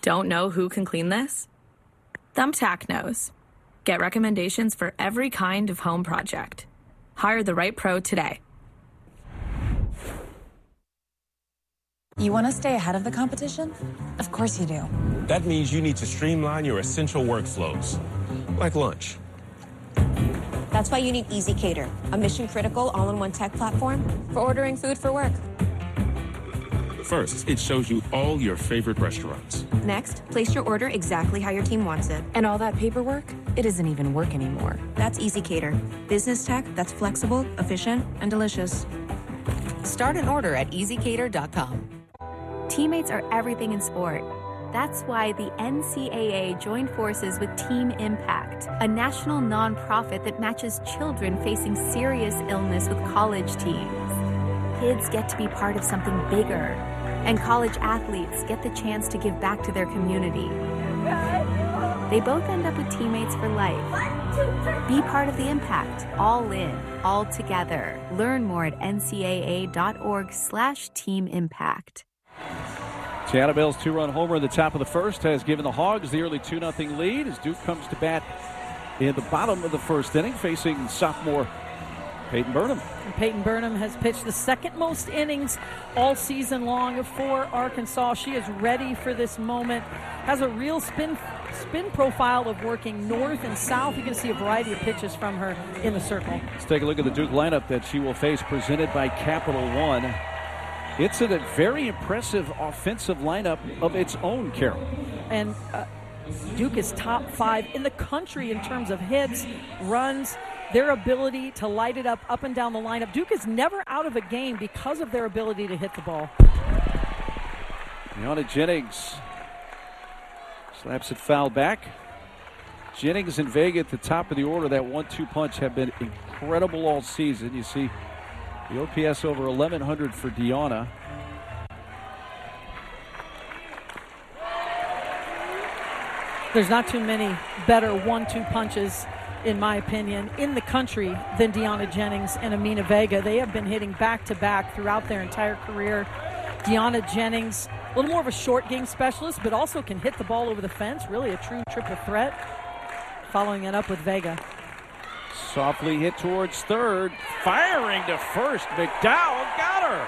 Don't know who can clean this? Thumbtack knows. Get recommendations for every kind of home project. Hire the right pro today. You want to stay ahead of the competition? Of course you do. That means you need to streamline your essential workflows, like lunch. That's why you need ezCater, a mission-critical all-in-one tech platform for ordering food for work. First, it shows you all your favorite restaurants. Next, place your order exactly how your team wants it. And all that paperwork, it doesn't even work anymore. That's ezCater, business tech that's flexible, efficient, and delicious. Start an order at ezcater.com. Teammates are everything in sport. That's why the NCAA joined forces with Team Impact, a national nonprofit that matches children facing serious illness with college teams. Kids get to be part of something bigger, and college athletes get the chance to give back to their community. They both end up with teammates for life. Be part of the impact, all in, all together. Learn more at ncaa.org/teamimpact. Tiana Bell's two-run homer in the top of the first has given the Hogs the early 2-0 lead as Duke comes to bat in the bottom of the first inning, facing sophomore Peyton Burnham. And Peyton Burnham has pitched the second most innings all season long for Arkansas. She is ready for this moment. Has a real spin profile of working north and south. You can see a variety of pitches from her in the circle. Let's take a look at the Duke lineup that she will face, presented by Capital One. It's a very impressive offensive lineup of its own, Carol. And Duke is top 5 in the country in terms of hits, runs, their ability to light it up and down the lineup. Duke is never out of a game because of their ability to hit the ball. Deanna Jennings slaps it foul back. Jennings and Vega at the top of the order. That 1-2 punch have been incredible all season. You see the OPS over 1,100 for Deanna. There's not too many better 1-2 punches, in my opinion, in the country than Deanna Jennings and Amina Vega. They have been hitting back-to-back throughout their entire career. Deanna Jennings, a little more of a short game specialist, but also can hit the ball over the fence. Really a true triple threat. Following it up with Vega. Softly hit towards third. Firing to first. McDowell got her.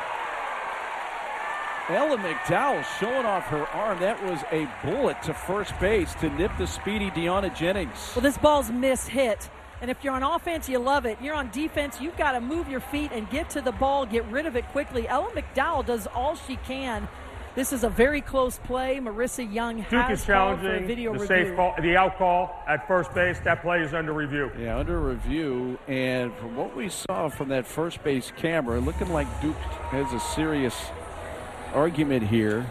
Ella McDowell showing off her arm. That was a bullet to first base to nip the speedy Deanna Jennings. Well, this ball's mishit. And if you're on offense, you love it. You're on defense, you've got to move your feet and get to the ball, get rid of it quickly. Ella McDowell does all she can. This is a very close play. Marissa Young has called for a video review. Safe call, the out call at first base. That play is under review. Yeah, under review. And from what we saw from that first base camera, looking like Duke has a serious argument here.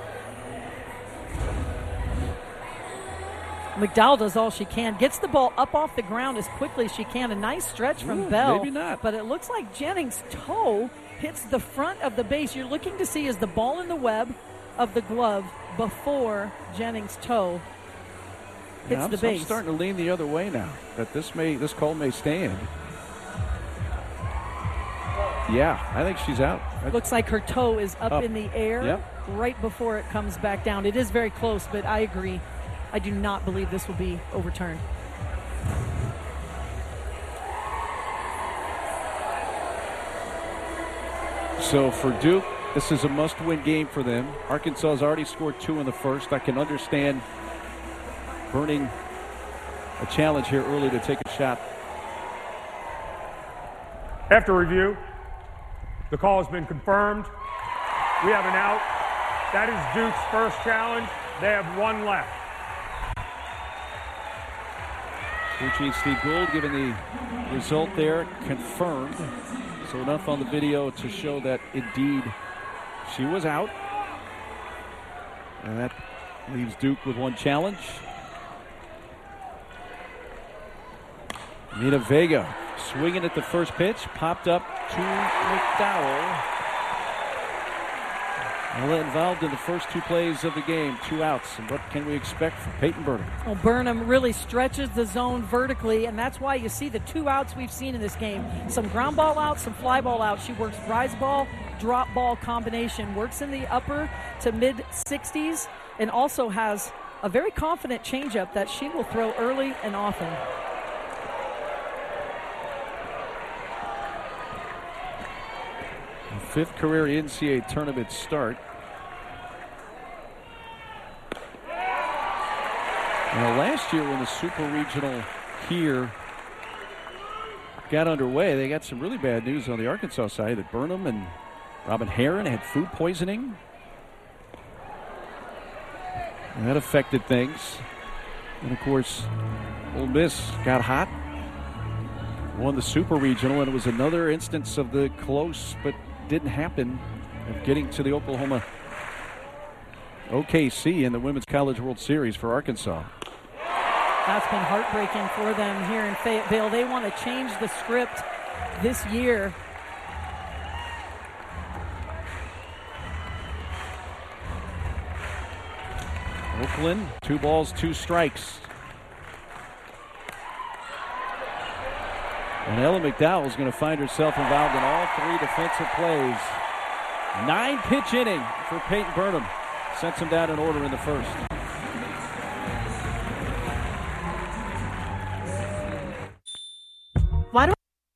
McDowell does all she can. Gets the ball up off the ground as quickly as she can. A nice stretch from Bell. Maybe not. But it looks like Jennings' toe hits the front of the base. You're looking to see is the ball in the web of the glove before Jennings' toe hits the base. I'm starting to lean the other way now, that this call may stand. Yeah, I think she's out. Looks like her toe is up in the air right before it comes back down. It is very close, but I agree. I do not believe this will be overturned. So for Duke, this is a must-win game for them. Arkansas has already scored 2 in the first. I can understand burning a challenge here early to take a shot. After review, the call has been confirmed. We have an out. That is Duke's first challenge. They have 1 left. Eugene Steve Gould giving the result there confirmed. So enough on the video to show that indeed she was out. And that leaves Duke with 1 challenge. Nina Vega swinging at the first pitch, popped up to McDowell. Ella involved in the first 2 plays of the game, 2 outs. And what can we expect from Peyton Burnham? Well, Burnham really stretches the zone vertically, and that's why you see the 2 outs we've seen in this game. Some ground ball outs, some fly ball outs. She works rise ball drop ball combination. Works in the upper to mid 60s and also has a very confident changeup that she will throw early and often. Fifth career NCAA tournament start. Now, last year when the Super Regional here got underway, they got some really bad news on the Arkansas side that Burnham and Robin Herron had food poisoning. And that affected things. And, of course, Ole Miss got hot, won the Super Regional, and it was another instance of the close but didn't happen of getting to the Oklahoma OKC in the Women's College World Series for Arkansas. That's been heartbreaking for them here in Fayetteville. They want to change the script this year. Oakland, 2 balls, 2 strikes. And Ella McDowell is going to find herself involved in all 3 defensive plays. 9-pitch inning for Peyton Burnham. Sets him down in order in the first. Why do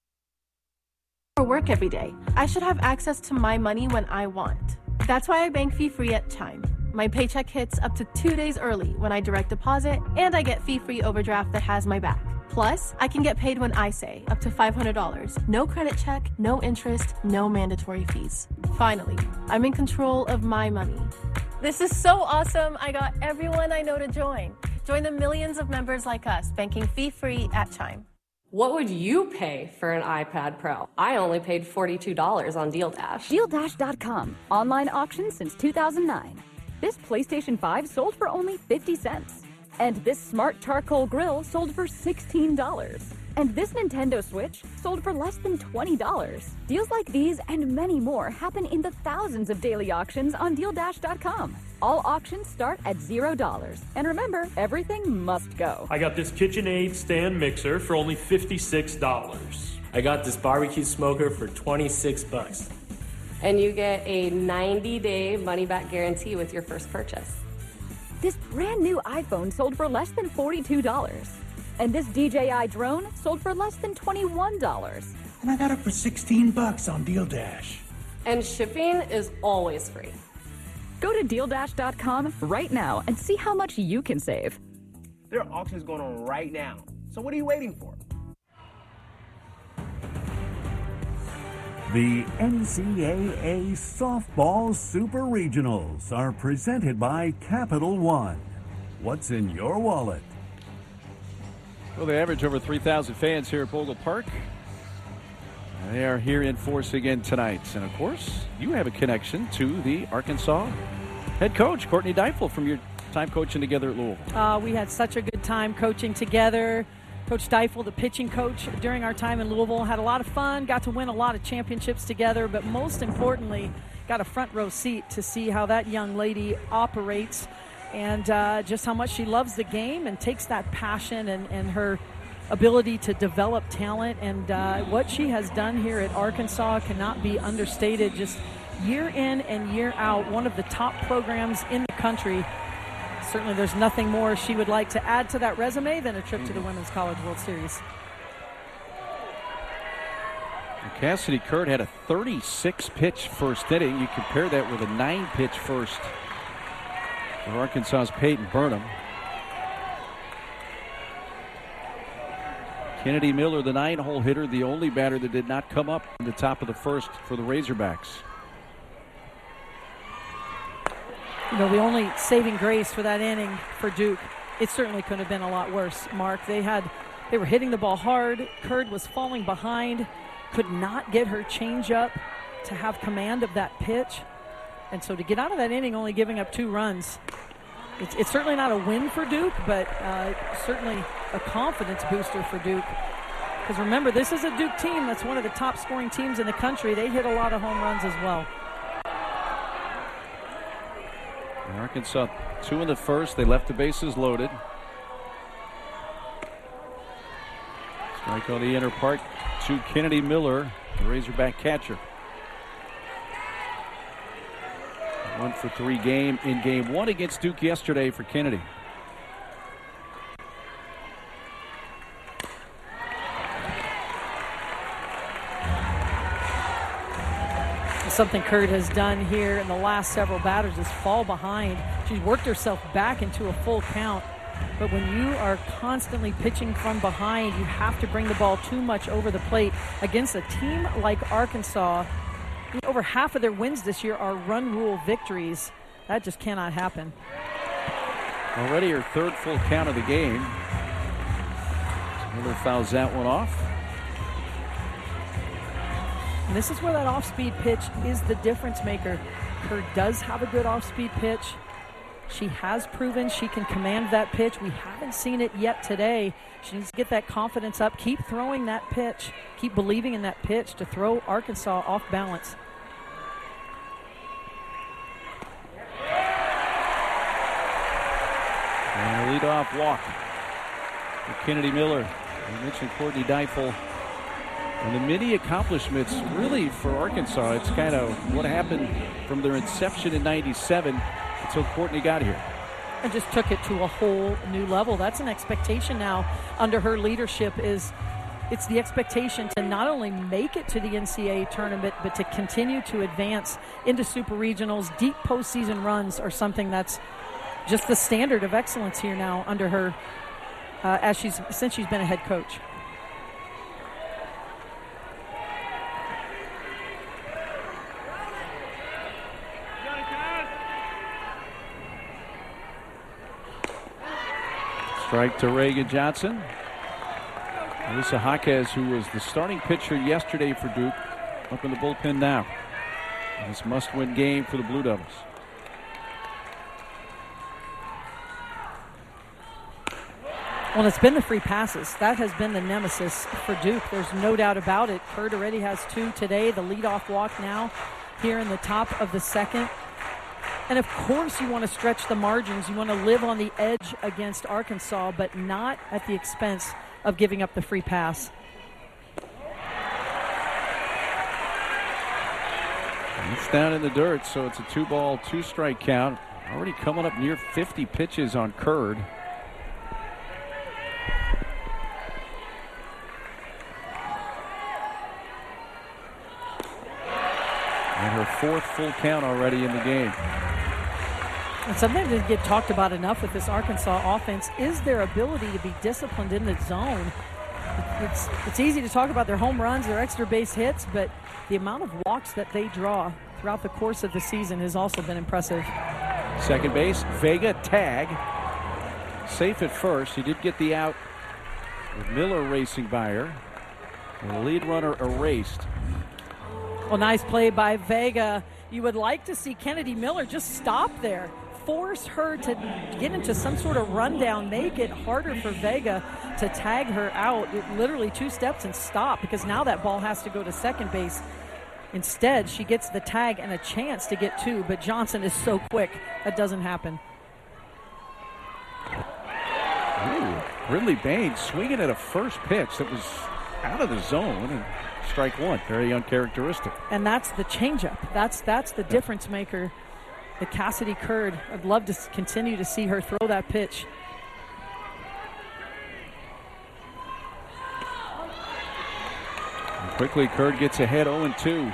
I work every day? I should have access to my money when I want. That's why I bank fee-free at Chime. My paycheck hits up to 2 days early when I direct deposit, and I get fee-free overdraft that has my back. Plus, I can get paid when I say, up to $500. No credit check, no interest, no mandatory fees. Finally, I'm in control of my money. This is so awesome. I got everyone I know to join. Join the millions of members like us, banking fee-free at Chime. What would you pay for an iPad Pro? I only paid $42 on Deal Dash. DealDash.com. Online auction since 2009. This PlayStation 5 sold for only 50 cents. And this smart charcoal grill sold for $16. And this Nintendo Switch sold for less than $20. Deals like these and many more happen in the thousands of daily auctions on DealDash.com. All auctions start at $0. And remember, everything must go. I got this KitchenAid stand mixer for only $56. I got this barbecue smoker for $26. And you get a 90-day money-back guarantee with your first purchase. This brand new iPhone sold for less than $42. And this DJI drone sold for less than $21. And I got it for $16 on Deal Dash. And shipping is always free. Go to DealDash.com right now and see how much you can save. There are auctions going on right now. So what are you waiting for? The NCAA Softball Super Regionals are presented by Capital One. What's in your wallet? Well, they average over 3,000 fans here at Bogle Park. They are here in force again tonight. And, of course, you have a connection to the Arkansas head coach, Courtney Deifel, from your time coaching together at Louisville. We had such a good time coaching together. Coach Deifel, the pitching coach during our time in Louisville, had a lot of fun, got to win a lot of championships together, but most importantly, got a front row seat to see how that young lady operates and just how much she loves the game and takes that passion and her ability to develop talent. And what she has done here at Arkansas cannot be understated. Just year in and year out, one of the top programs in the country. Certainly there's nothing more she would like to add to that resume than a trip to the Women's College World Series. Cassidy Kurt had a 36-pitch first inning. You compare that with a 9-pitch first for Arkansas's Peyton Burnham. Kennedy Miller, the 9-hole hitter, the only batter that did not come up in the top of the first for the Razorbacks. You know, the only saving grace for that inning for Duke, it certainly could have been a lot worse, Mark. They were hitting the ball hard. Kurd was falling behind, could not get her changeup to have command of that pitch. And so to get out of that inning only giving up 2 runs, it's certainly not a win for Duke, but certainly a confidence booster for Duke. Because remember, this is a Duke team that's one of the top scoring teams in the country. They hit a lot of home runs as well. Arkansas 2 in the first. They left the bases loaded. Strike on the inner part to Kennedy Miller, the Razorback catcher. 1-for-3 game in game one against Duke yesterday for Kennedy. Something Kurd has done here in the last several batters is fall behind. She's worked herself back into a full count. But when you are constantly pitching from behind, you have to bring the ball too much over the plate. Against a team like Arkansas, over half of their wins this year are run rule victories. That just cannot happen. Already her third full count of the game. Miller fouls that one off. And this is where that off-speed pitch is the difference maker. Kurd does have a good off-speed pitch. She has proven she can command that pitch. We haven't seen it yet today. She needs to get that confidence up. Keep throwing that pitch. Keep believing in that pitch to throw Arkansas off balance. And a leadoff walk for Kennedy Miller. We mentioned Courtney Deifel. And the many accomplishments, really, for Arkansas, it's kind of what happened from their inception in '97 until Courtney got here. And just took it to a whole new level. That's an expectation now under her leadership. It's the expectation to not only make it to the NCAA tournament, but to continue to advance into super regionals. Deep postseason runs are something that's just the standard of excellence here now under her since she's been a head coach. Strike to Reagan Johnson. Alyssa Jaquez, who was the starting pitcher yesterday for Duke, up in the bullpen now. This must-win game for the Blue Devils. Well, it's been the free passes. That has been the nemesis for Duke. There's no doubt about it. Kurd already has 2 today. The leadoff walk now here in the top of the second. And, of course, you want to stretch the margins. You want to live on the edge against Arkansas, but not at the expense of giving up the free pass. It's down in the dirt, so it's a 2-ball, 2-strike count. Already coming up near 50 pitches on Kurd. And her 4th full count already in the game. And something that didn't get talked about enough with this Arkansas offense is their ability to be disciplined in the zone. It's easy to talk about their home runs, their extra base hits, but the amount of walks that they draw throughout the course of the season has also been impressive. Second base, Vega, tag. Safe at first. He did get the out with Miller racing by her. The lead runner erased. Well, nice play by Vega. You would like to see Kennedy Miller just stop there. Force her to get into some sort of rundown, make it harder for Vega to tag her out. Literally 2 steps and stop, because now that ball has to go to second base. Instead, she gets the tag and a chance to get 2, but Johnson is so quick, that doesn't happen. Ooh, Ridley Bain swinging at a first pitch that was out of the zone, and strike 1, very uncharacteristic. And that's the changeup. That's the difference maker. The Cassidy Kurd, I'd love to continue to see her throw that pitch. And quickly, Kurd gets ahead 0-2.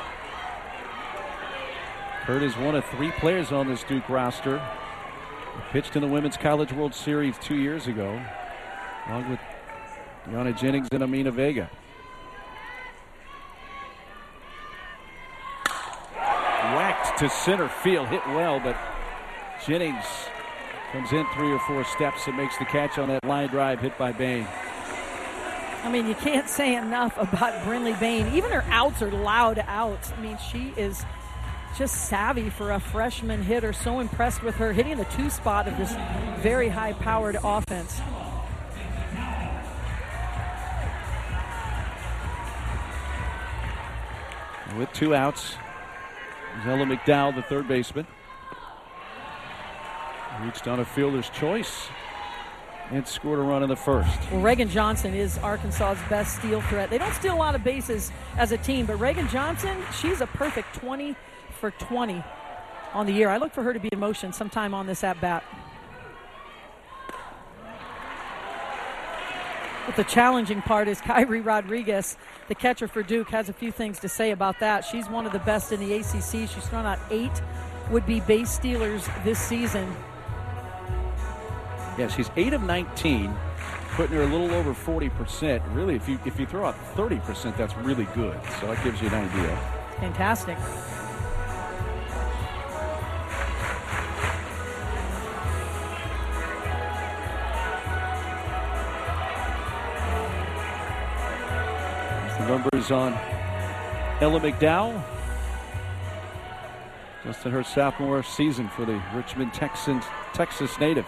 Kurd is one of 3 players on this Duke roster. He pitched in the Women's College World Series 2 years ago, along with Deanna Jennings and Amina Vega. Whacked to center field, hit well, but Jennings comes in 3 or 4 steps and makes the catch on that line drive hit by Bain. I mean, you can't say enough about Brinley Bain. Even her outs are loud outs. I mean, she is just savvy for a freshman hitter. So impressed with her hitting the 2 spot of this very high-powered offense. With 2 outs, Ella McDowell, the third baseman, reached on a fielder's choice and scored a run in the first. Well, Reagan Johnson is Arkansas's best steal threat. They don't steal a lot of bases as a team, but Reagan Johnson, she's a perfect 20 for 20. on the year. I look for her to be in motion sometime on this at-bat. But the challenging part is Kyrie Rodriguez, the catcher for Duke, has a few things to say about that. She's one of the best in the ACC. She's thrown out 8 would-be base stealers this season. Yeah, she's 8 of 19, putting her a little over 40%. Really, if you throw out 30%, that's really good. So that gives you an idea. Fantastic. The numbers on Ella McDowell. Just in her sophomore season for the Richmond Texas native.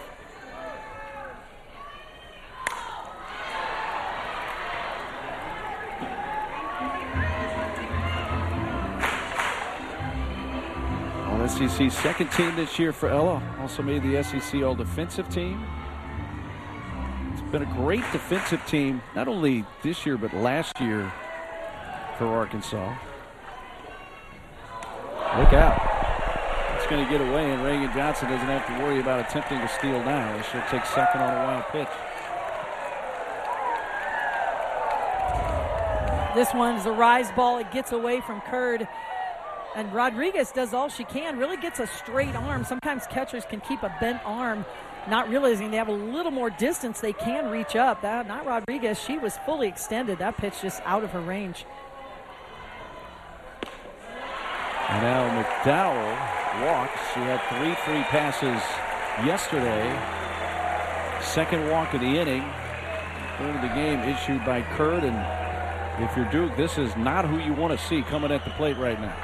All SEC second team this year for Ella. Also made the SEC All-Defensive team. It's been a great defensive team, not only this year but last year for Arkansas. Look out. It's going to get away, and Reagan Johnson doesn't have to worry about attempting to steal now. She'll take second on a wild pitch. This one's a rise ball. It gets away from Curd. And Rodriguez does all she can, really gets a straight arm. Sometimes catchers can keep a bent arm, not realizing they have a little more distance they can reach up. That, not Rodriguez. She was fully extended. That pitch just out of her range. And now McDowell walks. She had 3 free passes yesterday. Second walk of the inning. Third of the game issued by Curd. And if you're Duke, this is not who you want to see coming at the plate right now.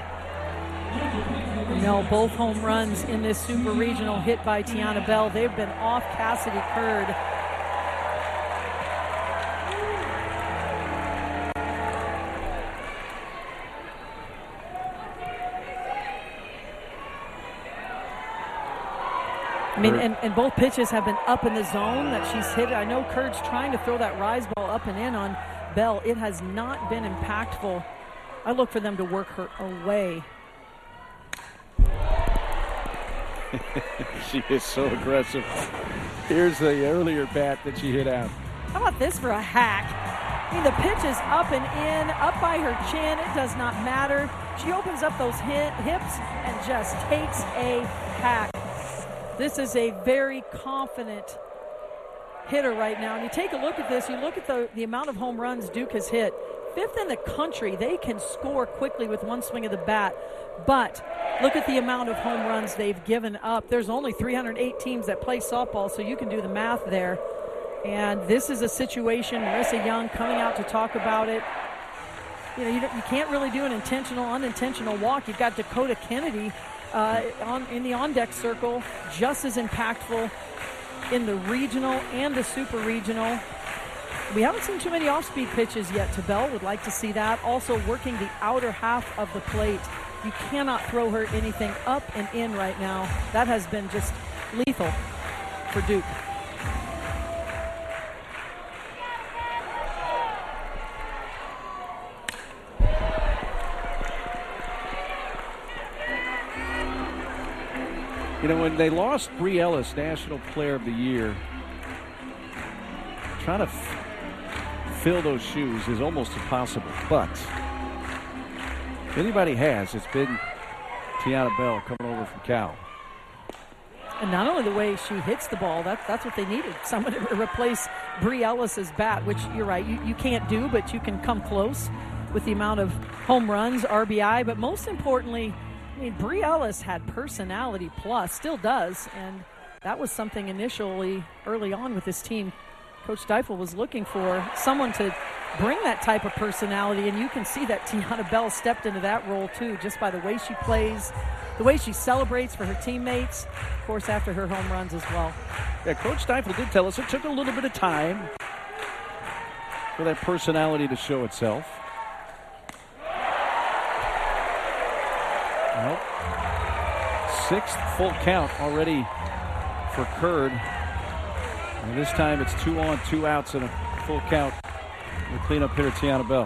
No, both home runs in this Super Regional hit by Tiana Bell. They've been off Cassidy Curd. I mean, and both pitches have been up in the zone that she's hit. I know Curd's trying to throw that rise ball up and in on Bell. It has not been impactful. I look for them to work her away. She is so aggressive. Here's the earlier bat that she hit out. How about this for a hack? I mean, the pitch is up and in, up by her chin. It does not matter. She opens up those hips and just takes a hack. This is a very confident hitter right now. And you take a look at this. You look at the amount of home runs Duke has hit. 5th in the country. They can score quickly with one swing of the bat. But look at the amount of home runs they've given up. There's only 308 teams that play softball, so you can do the math there. And this is a situation, Marissa Young coming out to talk about it. You know, you can't really do an intentional, unintentional walk. You've got Dakota Kennedy in the on-deck circle, just as impactful in the regional and the super regional. We haven't seen too many off-speed pitches yet to Bell. Would like to see that. Also working the outer half of the plate. You cannot throw her anything up and in right now. That has been just lethal for Duke. You know, when they lost Bree Ellis, National Player of the Year, trying to fill those shoes is almost impossible. But if anybody has, it's been Tiana Bell coming over from Cal. And not only the way she hits the ball, that's what they needed. Someone to replace Bree Ellis's bat, which you're right, you can't do, but you can come close with the amount of home runs, RBI. But most importantly, I mean, Bree Ellis had personality plus, still does, and that was something initially early on with this team. Coach Deifel was looking for someone to bring that type of personality, and you can see that Tiana Bell stepped into that role too, just by the way she plays, the way she celebrates for her teammates, of course, after her home runs as well. Yeah, Coach Deifel did tell us it took a little bit of time for that personality to show itself. Well, 6th full count already for Curd. And this time it's 2 on, 2 outs, and a full count. The cleanup hitter, Tiana Bell.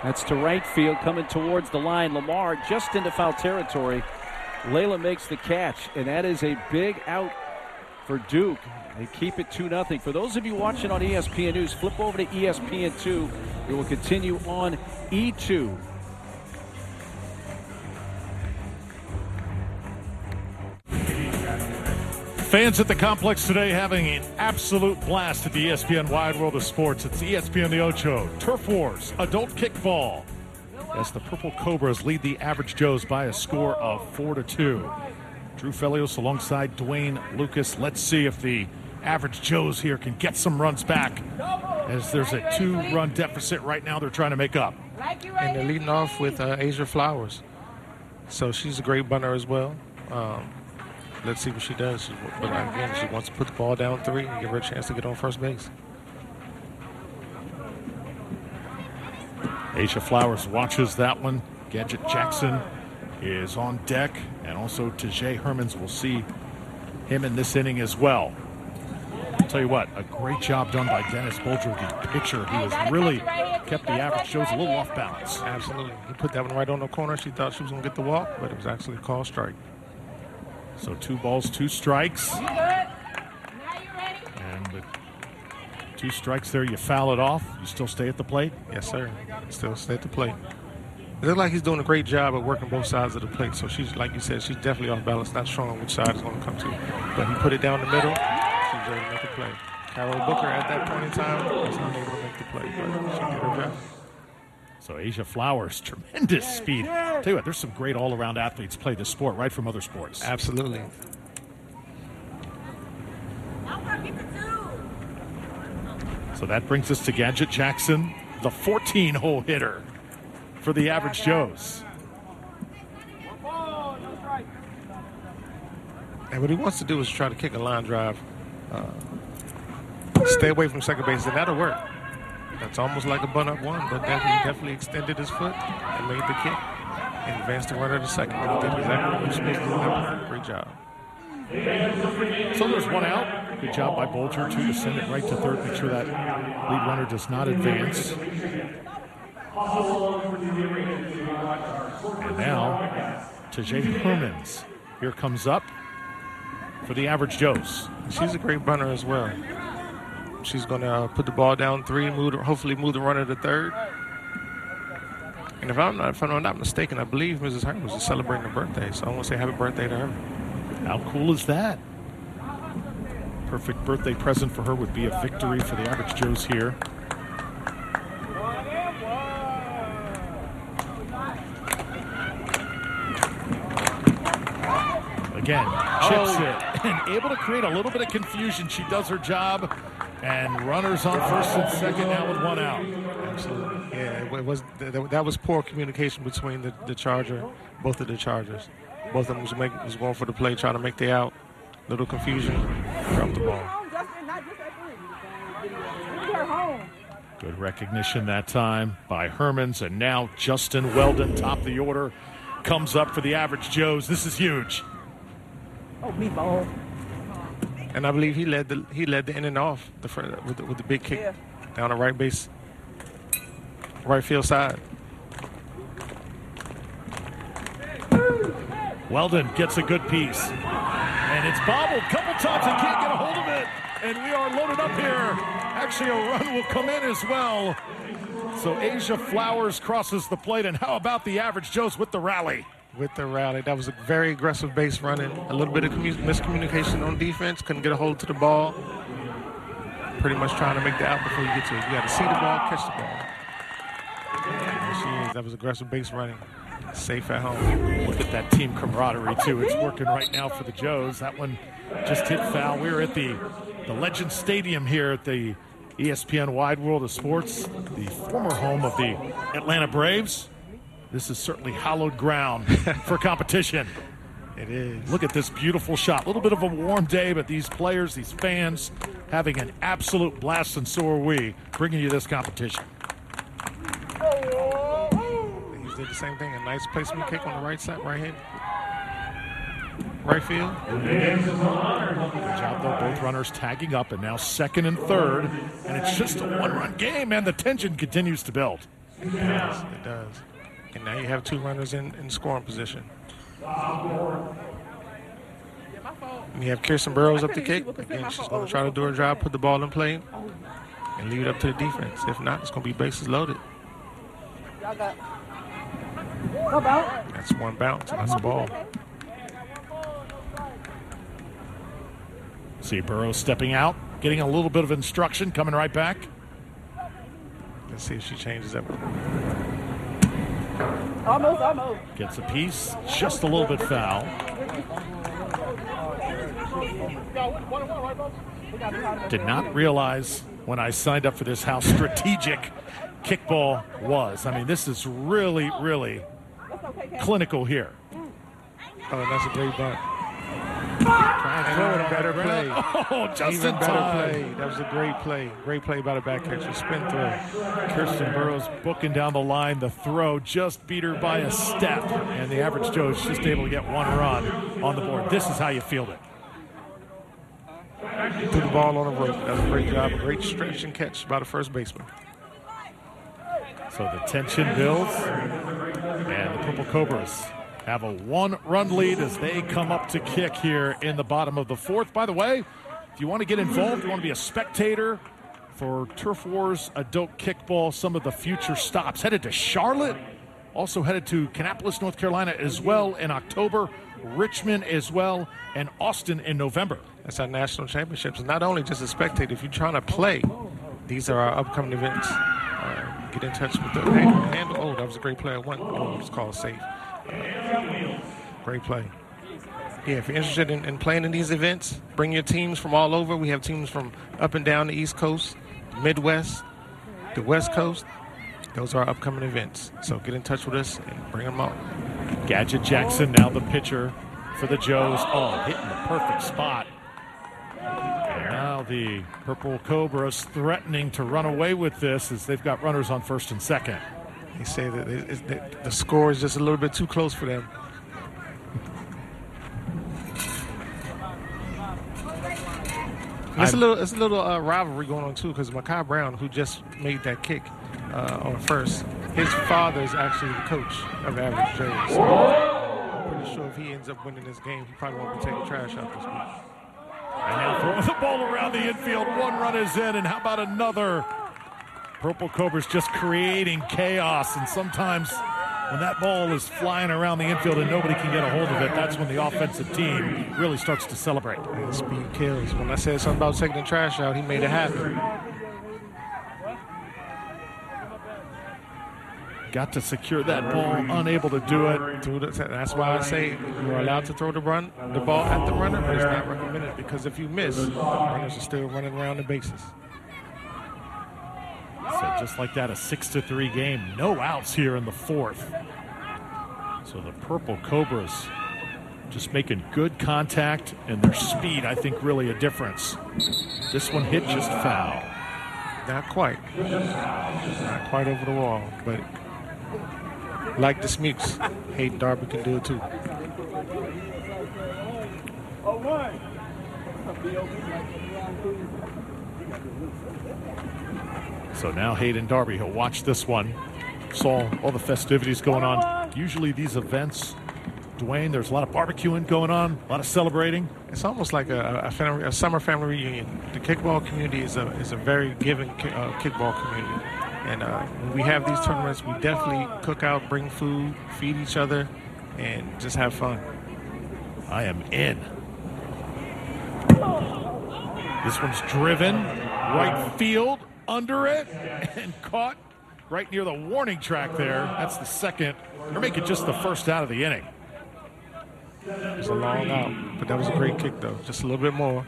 That's to right field, coming towards the line. Lamar just into foul territory. Layla makes the catch, and that is a big out for Duke. They keep it 2-0. For those of you watching on ESPN News, flip over to ESPN2. We will continue on E2. Fans at the complex today having an absolute blast at the ESPN Wide World of Sports. It's ESPN The Ocho, Turf Wars, Adult Kickball, as the Purple Cobras lead the Average Joes by a score of 4-2. Drew Felios alongside Dwayne Lucas. Let's see if the Average Joes here can get some runs back, as there's a 2-run deficit right now they're trying to make up. And they're leading off with Asia Flowers. So she's a great bunter as well. Let's see what she does. But again, she wants to put the ball down 3 and give her a chance to get on first base. Asia Flowers watches that one. Gadget Jackson is on deck, and also Tajay Hermans. Will see him in this inning as well. I'll tell you what, a great job done by Dennis Bolger, the pitcher, who has really kept the Average Joes a little off balance. Absolutely. He put that one right on the corner. She thought she was going to get the walk, but it was actually a called strike. So 2 balls, 2 strikes. And with 2 strikes there, you foul it off. You still stay at the plate? Yes, sir. Still stay at the plate. It looks like he's doing a great job at working both sides of the plate. So she's, like you said, she's definitely off balance, not showing which side it's going to come to. But he put it down the middle. She's ready to make the play. Carol Booker at that point in time was not able to make the play, but she did her job. So Asia Flowers, tremendous speed. Tell you what, there's some great all-around athletes play this sport right from other sports. Absolutely. So that brings us to Gadget Jackson, the 14-hole hitter for the Average Joes. And what he wants to do is try to kick a line drive. Stay away from second base, and that'll work. That's almost like a bunt-up one, but he definitely extended his foot and made the kick and advanced the runner to second. He did exactly what he was supposed to do. Great job. So there's 1 out. Good job by Bolger, too, to send it right to third. Make sure that lead runner does not advance. And now, Tajay Hermans here comes up for the Average Joes. She's a great bunter as well. She's going to put the ball down 3, hopefully move the runner to third. And if I'm not mistaken, I believe Mrs. Hermans is celebrating her birthday, so I want to say happy birthday to her. How cool is that? Perfect birthday present for her would be a victory for the Average Joes here. Again, chips it and able to create a little bit of confusion. She does her job, and runners on first and second now with 1 out. Absolutely. Yeah, that was poor communication between the Charger, both of the Chargers. Both of them was going for the play, trying to make the out. Little confusion, dropped the ball. Good recognition that time by Hermans, and now Justin Weldon, top of the order, comes up for the Average Joes. This is huge. Oh, meatball. And I believe he led the in and off with the big kick down the right base, right field side. Weldon gets a good piece, and it's bobbled a couple times. He can't get a hold of it, and we are loaded up here. Actually, a run will come in as well. So Asia Flowers crosses the plate, and how about the Average Joes with the rally? With the rally. That was a very aggressive base running. A little bit of miscommunication on defense. Couldn't get a hold to the ball. Pretty much trying to make the out before you get to it. You got to see the ball, catch the ball. There she is. That was aggressive base running. Safe at home. Look at that team camaraderie, too. It's working right now for the Joes. That one just hit foul. We're at the Legend Stadium here at the ESPN Wide World of Sports, the former home of the Atlanta Braves. This is certainly hallowed ground for competition. It is. Look at this beautiful shot. A little bit of a warm day, but these players, these fans, having an absolute blast, and so are we, bringing you this competition. He did the same thing. A nice placement kick on the right side, right hand. Right field. Good job, though. Both runners tagging up, and now second and third. And it's just a 1-run game, and the tension continues to build. It does. And now you have 2 runners in scoring position. And you have Kirsten Burrows up the kick. Again, she's going to try to do her job, put the ball in play, and leave it up to the defense. If not, it's going to be bases loaded. That's 1 bounce. That's a ball. See Burrows stepping out, getting a little bit of instruction, coming right back. Let's see if she changes up. Almost. Gets a piece, just a little bit foul. Did not realize when I signed up for this how strategic kickball was. I mean, this is really, really clinical here. Oh, that's a great bunt. Better play. Oh, just Even in better time. play. That was a great play. Great play by the back catcher. Spin throw. Kirsten Burrows booking down the line. The throw just beat her by a step. And the average Joe is just able to get 1 run on the board. This is how you field it. Threw the ball on the rope. That was a great job. A great stretch and catch by the first baseman. So the tension builds. And the Purple Cobras have a 1-run lead as they come up to kick here in the bottom of the 4th. By the way, if you want to get involved, you want to be a spectator for Turf Wars Adult Kickball, some of the future stops. Headed to Charlotte, also headed to Kannapolis, North Carolina as well in October, Richmond as well, and Austin in November. That's our national championships. And not only just a spectator, if you're trying to play, these are our upcoming events. Get in touch with the handle. Oh, that was a great play. It was called safe. Great play. Yeah, if you're interested in playing in these events, bring your teams from all over. We have teams from up and down the East Coast, Midwest, the West Coast. Those are our upcoming events. So get in touch with us and bring them out. Gadget Jackson, now the pitcher for the Joes. Oh, hitting the perfect spot. And now the Purple Cobras threatening to run away with this as they've got runners on 1st and 2nd. They say that the score is just a little bit too close for them. It's a little rivalry going on too, because Makai Brown, who just made that kick on first, his father is actually the coach of Average Joes. So I'm pretty sure if he ends up winning this game, he probably won't be taking trash out this week. And now throwing the ball around the infield. 1 run is in, and how about another? Purple Cobras just creating chaos, and sometimes when that ball is flying around the infield and nobody can get a hold of it, that's when the offensive team really starts to celebrate. And speed kills. When I said something about taking the trash out, he made it happen. Got to secure that ball, unable to do it. That's why I say you're allowed to throw the ball at the runner, but it's not recommended, because if you miss, runners are still running around the bases. So just like that, a 6-3 game. No outs here in the 4th. So the Purple Cobras just making good contact, and their speed, I think, really a difference. This one hit just foul. Not quite. Not quite over the wall, but like the Smukes, Hayden Darby can do it too. So now Hayden Darby, he'll watch this one. Saw all the festivities going on. Usually these events, Dwayne, there's a lot of barbecuing going on, a lot of celebrating. It's almost like a summer family reunion. The kickball community is a very giving kickball community. And when we have these tournaments, we definitely cook out, bring food, feed each other, and just have fun. I am in. This one's driven, right field, under it, and caught right near the warning track there. That's the second. They're making just the first out of the inning. It was a long out, but that was a great kick, though. Just a little bit more.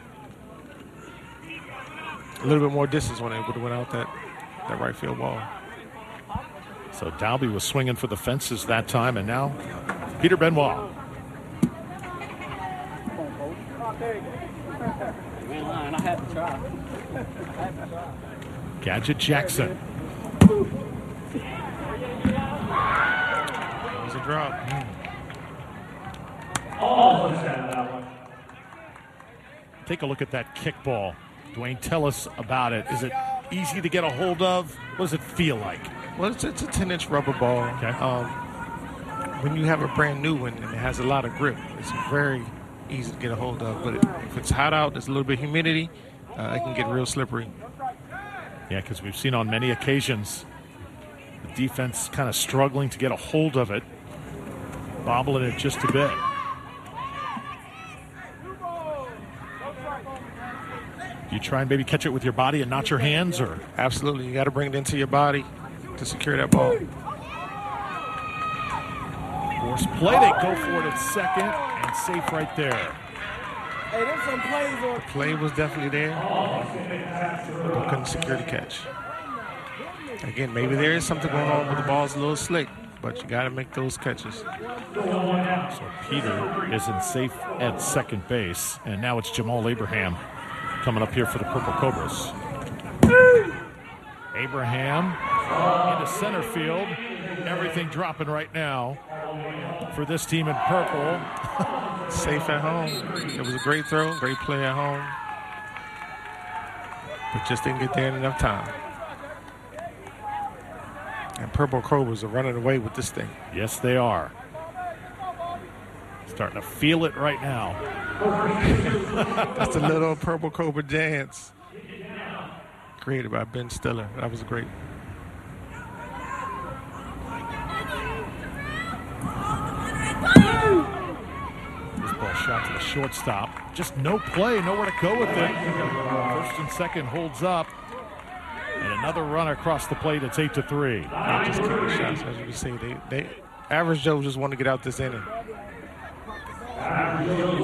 A little bit more distance when they would have went out that right field ball. So Dalby was swinging for the fences that time, and now Peter Benoit. I had to try. Gadget Jackson. It was a drop. Take a look at that kickball. Dwayne, tell us about it. Is it easy to get a hold of? What does it feel like? Well, it's a 10-inch rubber ball. Okay. When you have a brand new one and it has a lot of grip, it's very easy to get a hold of. But if it's hot out, there's a little bit of humidity, it can get real slippery. Yeah, because we've seen on many occasions the defense kind of struggling to get a hold of it, bobbling it just a bit. Do you try and maybe catch it with your body and not your hands? Or Absolutely. You got to bring it into your body to secure that ball. Force play, they go for it at second and safe right there. Hey, there's some plays on. The play was definitely there. But couldn't secure the catch. Again, maybe there is something going on with the ball's a little slick, but you got to make those catches. So Peter isn't safe at second base, and now it's Jamal Abraham coming up here for the Purple Cobras. Abraham into center field. Everything dropping right now for this team in purple. Safe at home. It was a great throw, great play at home. But just didn't get there in enough time. And Purple Cobras are running away with this thing. Yes, they are. Starting to feel it right now. That's a little Purple Cobra dance. Created by Ben Stiller. That was great. This ball shot to the shortstop. Just no play, nowhere to go with it. First and second holds up. And another run across the plate. It's 8-3. Not just kicking shots, as you can see. They average Joe just want to get out this inning. Now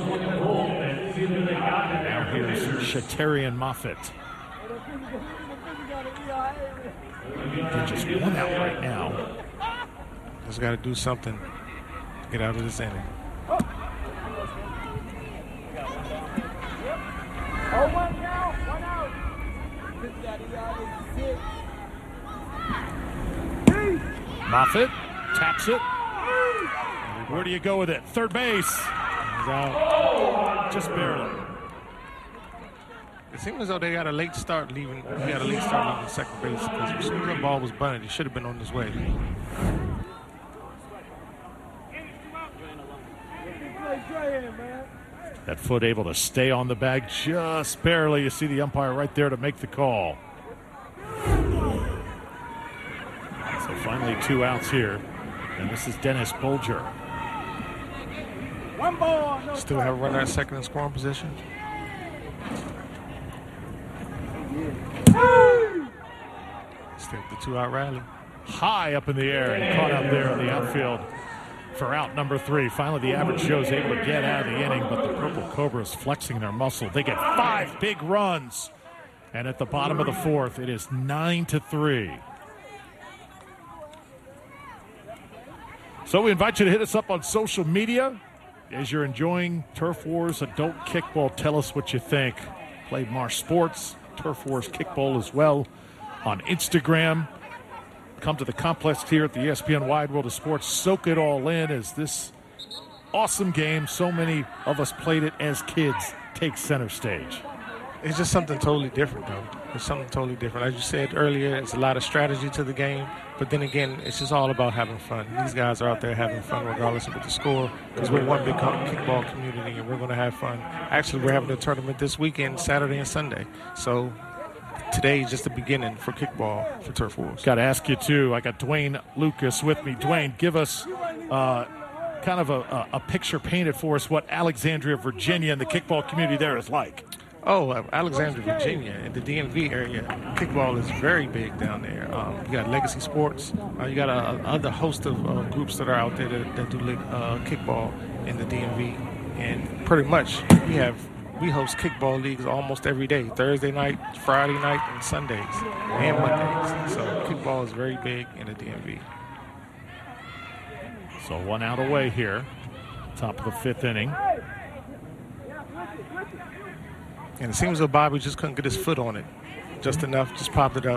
here's Shatarian Moffitt. They're just one out right now. Just got to do something to get out of this inning. Moffitt taps it. Where do you go with it? Third base. He's out. Just barely. It seems as though they got a late start leaving. He got a late start leaving second base because as soon as the ball was bunted, he should have been on his way. That foot able to stay on the bag just barely. You see the umpire right there to make the call. So finally 2 outs here. And this is Dennis Bolger. One ball. No Still have a runner at second in scoring position. Still the 2-out rally. High up in the air and caught out there in the outfield for out number 3. Finally, the average Joe's able to get out of the inning, but the Purple Cobras flexing their muscle. They get 5 big runs. And at the bottom of the 4th, it is 9-3. So we invite you to hit us up on social media. As you're enjoying Turf Wars Adult Kickball, tell us what you think. Play Marsh Sports, Turf Wars Kickball as well on Instagram. Come to the complex here at the ESPN Wide World of Sports. Soak it all in as this awesome game, so many of us played it as kids, takes center stage. It's just something totally different, though. It's something totally different. As you said earlier, there's a lot of strategy to the game. But then again, it's just all about having fun. These guys are out there having fun regardless of what the score, because we're one big kickball community and we're going to have fun. Actually, we're having a tournament this weekend, Saturday and Sunday. So today is just the beginning for kickball for Turf Wars. Got to ask you, too. I got Dwayne Lucas with me. Dwayne, give us kind of a picture painted for us what Alexandria, Virginia, and the kickball community there is like. Oh, Alexandria, Virginia, in the DMV area, kickball is very big down there. You got Legacy Sports. You got other host of groups that are out there that do kickball in the DMV. And pretty much we host kickball leagues almost every day, Thursday night, Friday night, and Sundays, and Mondays. So kickball is very big in the DMV. So 1 out away here, top of the 5th inning. And it seems like Bobby just couldn't get his foot on it just enough, just popped it up.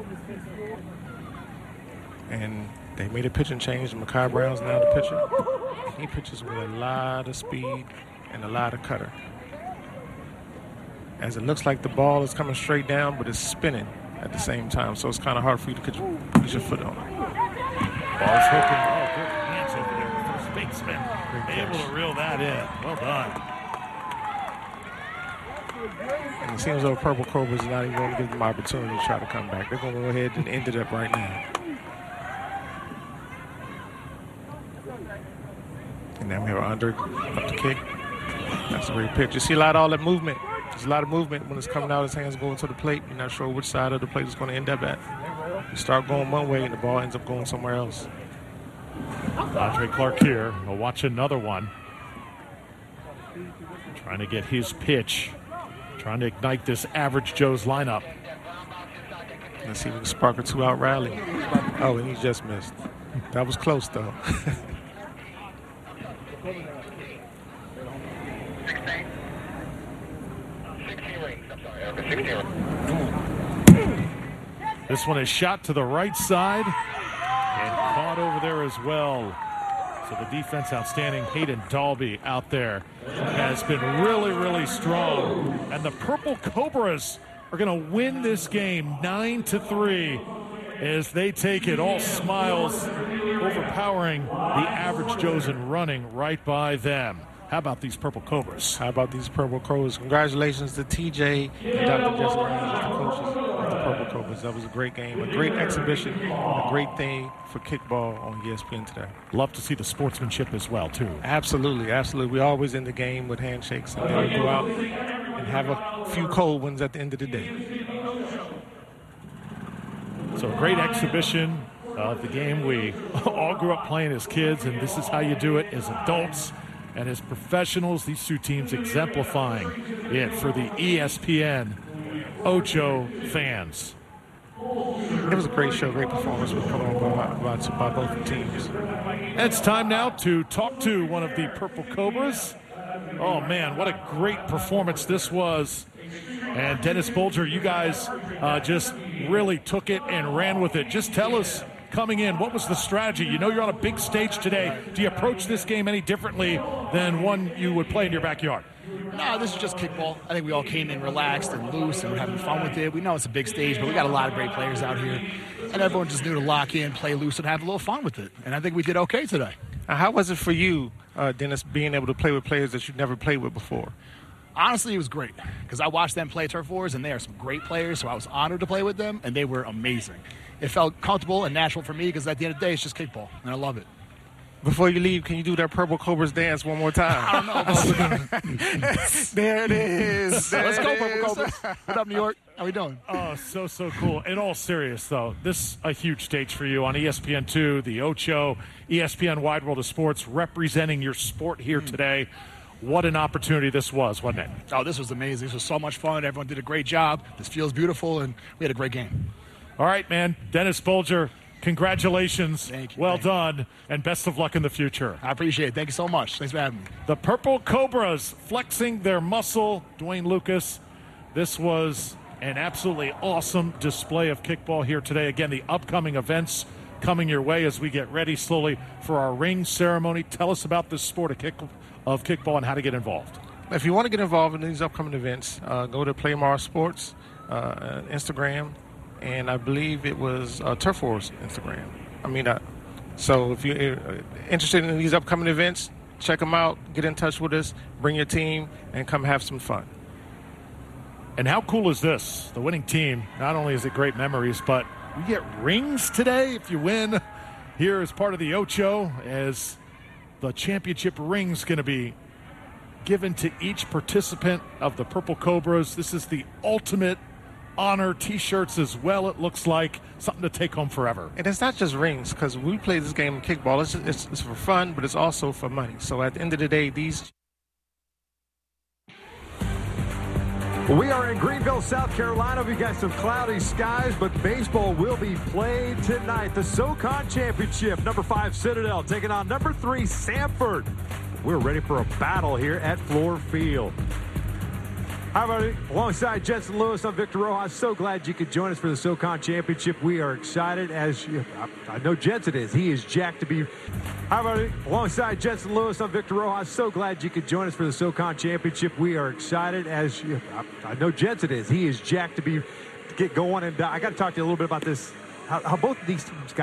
And they made a pitching change. Makai Brown's now the pitcher. And he pitches with a lot of speed and a lot of cutter. As it looks like the ball is coming straight down, but it's spinning. at the same time, so it's kind of hard for you to put your foot on it. Ball's hooking. Oh, good hands over there. First baseman able to reel that in. Well done. And it seems though Purple Cobras are not even going to give them an opportunity to try to come back. They're going to go ahead and end it up right now. And then we have Andre up to kick. That's a great pitch. You see all that movement. There's a lot of movement when it's coming out of his hands going to the plate. You're not sure which side of the plate it's going to end up at. You start going one way and the ball ends up going somewhere else. Andre Clark here. We'll watch another one. Trying to get his pitch. Trying to ignite this Average Joe's lineup. Let's see if we can spark a 2-out rally. Oh, and he just missed. That was close, though. This one is shot to the right side and caught over there as well. So the defense outstanding. Hayden Dalby out there has been really, really strong. And the Purple Cobras are going to win this game 9-3 as they take it. All smiles, overpowering the Average Joes and running right by them. How about these Purple Cobras? How about these Purple Cobras? Congratulations to TJ and Dr. Jesse Raines, the coaches of the Purple Cobras. That was a great game, a great exhibition, a great thing for kickball on ESPN today. Love to see the sportsmanship as well, too. Absolutely, absolutely. We always end the game with handshakes, and then we go out and have a few cold ones at the end of the day. So a great exhibition of the game we all grew up playing as kids, and this is how you do it as adults. And as professionals, these two teams exemplifying it for the ESPN Ocho fans. It was a great show, great performance put on by both teams. It's time now to talk to one of the Purple Cobras. Oh, man, what a great performance this was. And Dennis Bulger, you guys just really took it and ran with it. Just tell us, coming in, what was the strategy? You know you're on a big stage today. Do you approach this game any differently than one you would play in your backyard? No, this is just kickball. I think we all came in relaxed and loose and we're having fun with it. We know it's a big stage, but we got a lot of great players out here. And everyone just knew to lock in, play loose, and have a little fun with it. And I think we did okay today. How was it for you, Dennis, being able to play with players that you've never played with before? Honestly, it was great because I watched them play Turf Wars, and they are some great players, so I was honored to play with them, and they were amazing. It felt comfortable and natural for me because at the end of the day, it's just kickball, and I love it. Before you leave, can you do that Purple Cobras dance one more time? I don't know. There it is. Let's go, Purple Cobras. What up, New York? How we doing? Oh, so cool. In all serious, though, this is a huge stage for you on ESPN2, the Ocho, ESPN Wide World of Sports, representing your sport here today. What an opportunity this was, wasn't it? Oh, this was amazing. This was so much fun. Everyone did a great job. This feels beautiful, and we had a great game. All right, man. Dennis Bulger, congratulations. Thank you. Well done, and best of luck in the future. I appreciate it. Thank you so much. Thanks for having me. The Purple Cobras flexing their muscle. Dwayne Lucas, this was an absolutely awesome display of kickball here today. Again, the upcoming events coming your way as we get ready slowly for our ring ceremony. Tell us about this sport of kickball and how to get involved. If you want to get involved in these upcoming events, go to Playmar Sports, Instagram, and I believe it was Turf Wars Instagram. So if you're interested in these upcoming events, check them out, get in touch with us, bring your team, and come have some fun. And how cool is this? The winning team, not only is it great memories, but you get rings today if you win here as part of the Ocho, as the championship ring's going to be given to each participant of the Purple Cobras. This is the ultimate honor. T-shirts as well, it looks like. Something to take home forever. And it's not just rings, because we play this game of kickball. It's for fun, but it's also for money. So at the end of the day, these... We are in Greenville, South Carolina. We've got some cloudy skies, but baseball will be played tonight. The SoCon Championship, number 5 Citadel taking on number 3 Samford. We're ready for a battle here at Fluor Field. Hi, everybody. Alongside Jensen Lewis, I'm Victor Rojas. So glad you could join us for the SoCon Championship. We are excited, as I know Jensen is. He is jacked to be... Hi, everybody. Alongside Jensen Lewis, I'm Victor Rojas. So glad you could join us for the SoCon Championship. We are excited, as I know Jensen is. He is jacked to be get going. And I got to talk to you a little bit about this, how both of these teams got